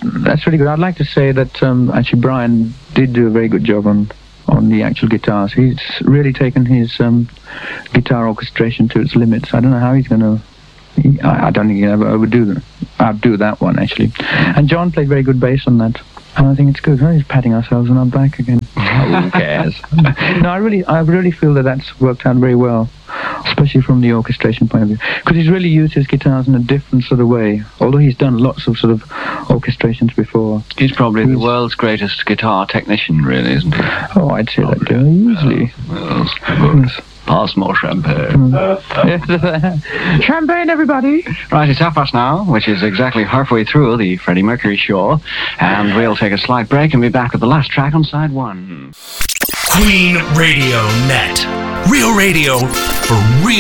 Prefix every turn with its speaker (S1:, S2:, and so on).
S1: that's really good. I'd like to say that actually Brian did do a very good job on the actual guitars. He's really taken his guitar orchestration to its limits. I don't know how he's going to... I don't think he'll ever outdo that one, actually. And John played very good bass on that. And I think it's good. We're just patting ourselves on our back again.
S2: Who cares?
S1: No, I really feel that that's worked out very well, especially from the orchestration point of view. Because he's really used his guitars in a different sort of way, although he's done lots of sort of orchestrations before.
S2: He's probably the world's greatest guitar technician, really, isn't he?
S1: Oh, I'd say that, easily.
S2: Yes. Pass more champagne.
S1: Champagne, everybody!
S2: Right, it's 1:30 now, which is exactly halfway through the Freddie Mercury show, and we'll take a slight break and be back with the last track on side 1.
S3: Queen Radio Net. Real radio for real